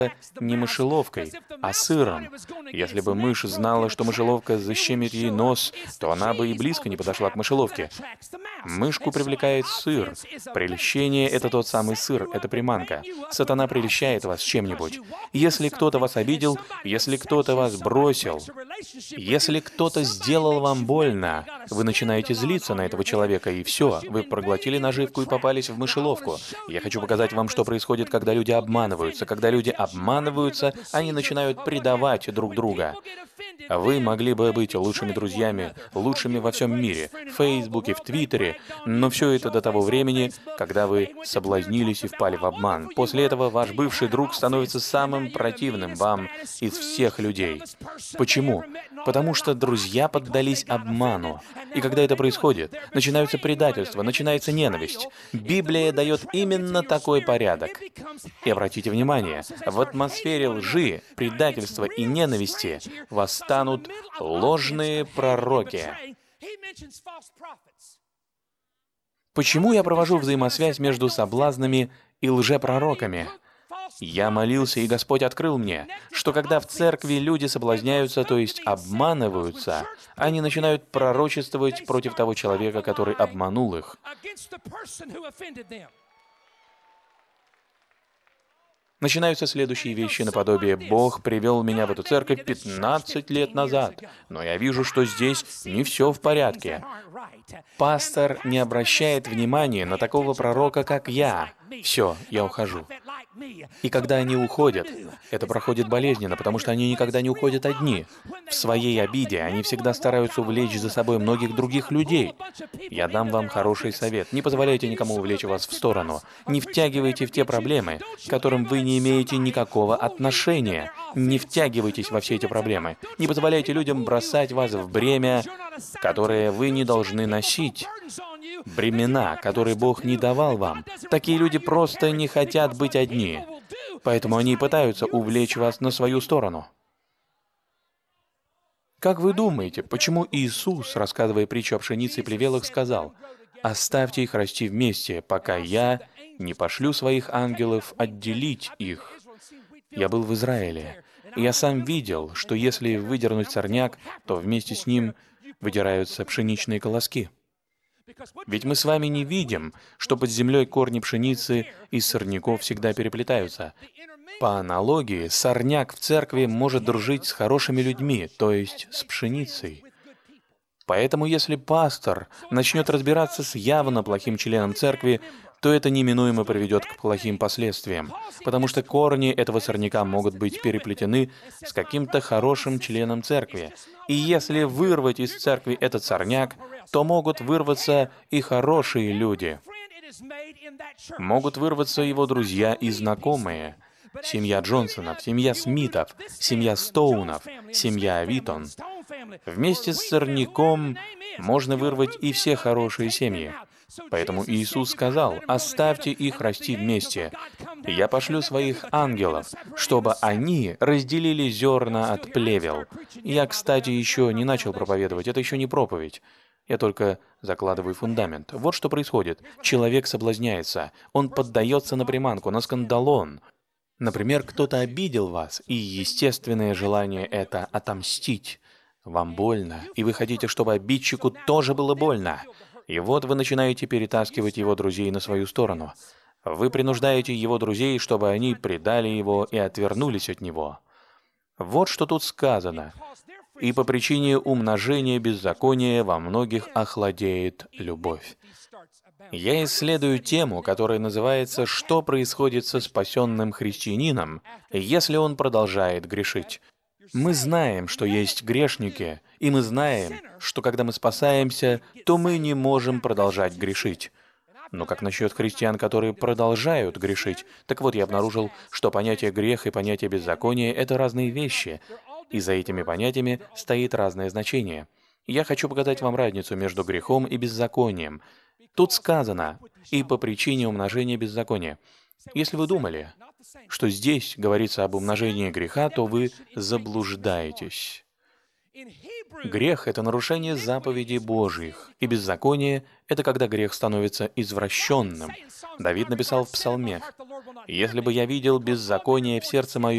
не мышеловкой, а сыром. Если бы мышь знала, что мышеловка защемит ей нос, то она бы и близко не подошла к мышеловке. Мышку привлекает сыр. Прельщение — это тот самый сыр, это приманка. Сатана прельщает вас чем-нибудь. Если кто-то вас обидел, если кто-то вас бросил, если кто-то сделал вам больно, вы начинаете злиться на этого человека, и все, вы проглотили наживку и попались в мышеловку. Я хочу показать вам, что происходит, когда люди обманываются. Когда люди обманываются, они начинают предавать друг друга. Вы могли бы быть лучшими друзьями, лучшими во всем мире, в Фейсбуке, в Твиттере, но все это до того времени, когда вы соблазнились и впали в обман. После этого ваш бывший друг становится самым противным вам из всех людей. Почему? Потому что друзья поддались обману. И когда это происходит, начинаются предательства, начинается ненависть. Библия дает именно такой порядок. И обратите внимание, в атмосфере лжи, предательства и ненависти восстанут ложные пророки. Почему я провожу взаимосвязь между соблазнами и лжепророками? Я молился, и Господь открыл мне, что когда в церкви люди соблазняются, то есть обманываются, они начинают пророчествовать против того человека, который обманул их. Начинаются следующие вещи наподобие: «Бог привел меня в эту церковь 15 лет назад, но я вижу, что здесь не все в порядке. Пастор не обращает внимания на такого пророка, как я. Все, я ухожу». И когда они уходят, это проходит болезненно, потому что они никогда не уходят одни. В своей обиде они всегда стараются увлечь за собой многих других людей. Я дам вам хороший совет. Не позволяйте никому увлечь вас в сторону. Не втягивайте в те проблемы, к которым вы не имеете никакого отношения. Не втягивайтесь во все эти проблемы. Не позволяйте людям бросать вас в бремя, которое вы не должны носить. Бремена, которые Бог не давал вам. Такие люди просто не хотят быть одни. Поэтому они пытаются увлечь вас на свою сторону. Как вы думаете, почему Иисус, рассказывая притчу о пшенице и плевелах, сказал: «Оставьте их расти вместе, пока я не пошлю своих ангелов отделить их»? Я был в Израиле, и я сам видел, что если выдернуть сорняк, то вместе с ним выдираются пшеничные колоски. Ведь мы с вами не видим, что под землей корни пшеницы и сорняков всегда переплетаются. По аналогии, сорняк в церкви может дружить с хорошими людьми, то есть с пшеницей. Поэтому если пастор начнет разбираться с явно плохим членом церкви, то это неминуемо приведет к плохим последствиям, потому что корни этого сорняка могут быть переплетены с каким-то хорошим членом церкви. И если вырвать из церкви этот сорняк, то могут вырваться и хорошие люди. Могут вырваться его друзья и знакомые. Семья Джонсонов, семья Смитов, семья Стоунов, семья Витон. Вместе с сорняком можно вырвать и все хорошие семьи. Поэтому Иисус сказал: «Оставьте их расти вместе. Я пошлю своих ангелов, чтобы они разделили зерна от плевел». Я, кстати, еще не начал проповедовать, это еще не проповедь. Я только закладываю фундамент. Вот что происходит. Человек соблазняется, он поддается на приманку, на скандалон. Например, кто-то обидел вас, и естественное желание — это отомстить. Вам больно, и вы хотите, чтобы обидчику тоже было больно. И вот вы начинаете перетаскивать его друзей на свою сторону. Вы принуждаете его друзей, чтобы они предали его и отвернулись от него. Вот что тут сказано. «И по причине умножения беззакония во многих охладеет любовь». Я исследую тему, которая называется «Что происходит со спасенным христианином, если он продолжает грешить?». Мы знаем, что есть грешники, и мы знаем, что когда мы спасаемся, то мы не можем продолжать грешить. Но как насчет христиан, которые продолжают грешить? Так вот, я обнаружил, что понятие «грех» и понятие «беззаконие» — это разные вещи, и за этими понятиями стоит разное значение. Я хочу показать вам разницу между грехом и беззаконием. Тут сказано «и по причине умножения беззакония». Если вы думали, что здесь говорится об умножении греха, то вы заблуждаетесь. Грех — это нарушение заповедей Божьих, и беззаконие — это когда грех становится извращенным. Давид написал в Псалме: «Если бы я видел беззаконие в сердце моем,